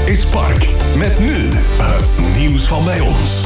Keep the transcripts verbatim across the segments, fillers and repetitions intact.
is Park. Met nu het nieuws van bij ons.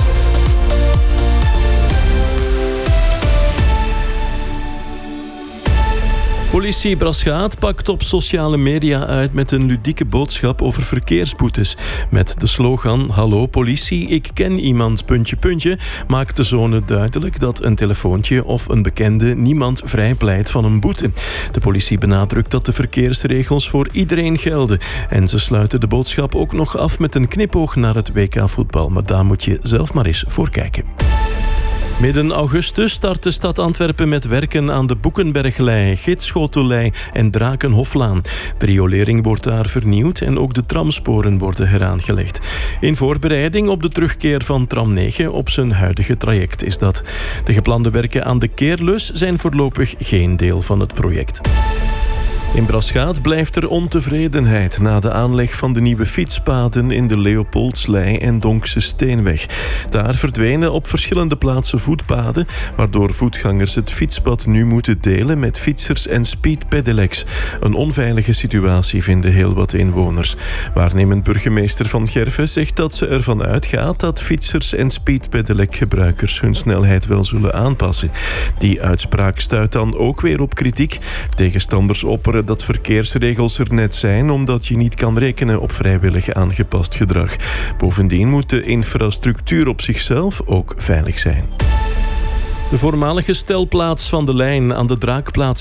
Politie Braschaat pakt op sociale media uit met een ludieke boodschap over verkeersboetes. Met de slogan "Hallo politie, ik ken iemand, puntje, puntje", maakt de zone duidelijk dat een telefoontje of een bekende niemand vrijpleit van een boete. De politie benadrukt dat de verkeersregels voor iedereen gelden. En ze sluiten de boodschap ook nog af met een knipoog naar het W K-voetbal. Maar daar moet je zelf maar eens voor kijken. Midden augustus start de stad Antwerpen met werken aan de Boekenberglei, Gidsschotellei en Drakenhoflaan. De riolering wordt daar vernieuwd en ook de tramsporen worden heraangelegd. In voorbereiding op de terugkeer van tram negen op zijn huidige traject is dat. De geplande werken aan de Keerlus zijn voorlopig geen deel van het project. In Braschaat blijft er ontevredenheid na de aanleg van de nieuwe fietspaden in de Leopoldslei en Donkse Steenweg. Daar verdwenen op verschillende plaatsen voetpaden, waardoor voetgangers het fietspad nu moeten delen met fietsers en speedpedelecs. Een onveilige situatie vinden heel wat inwoners. Waarnemend burgemeester Van Gerven zegt dat ze ervan uitgaat dat fietsers en speedpedelec-gebruikers hun snelheid wel zullen aanpassen. Die uitspraak stuit dan ook weer op kritiek. Tegenstanders opperen dat verkeersregels er net zijn omdat je niet kan rekenen op vrijwillig aangepast gedrag. Bovendien moet de infrastructuur op zichzelf ook veilig zijn. De voormalige stelplaats van de lijn aan de Draakplaats